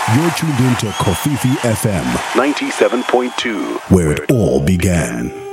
You're tuned into Kofifi FM 97.2, where it all began.